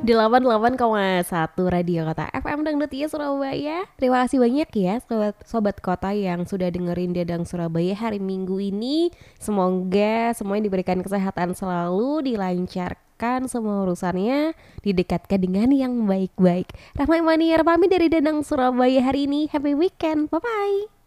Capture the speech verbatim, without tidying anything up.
delapan puluh delapan koma satu Radio Kota F M Dangdut ya Surabaya. Terima kasih banyak ya sobat, sobat kota yang sudah dengerin Dadang Surabaya hari Minggu ini. Semoga semuanya diberikan kesehatan selalu, dilancarkan semua urusannya, didekatkan dengan yang baik-baik. Rahma Imaniar pamit dari Dadang Surabaya hari ini. Happy weekend. Bye-bye.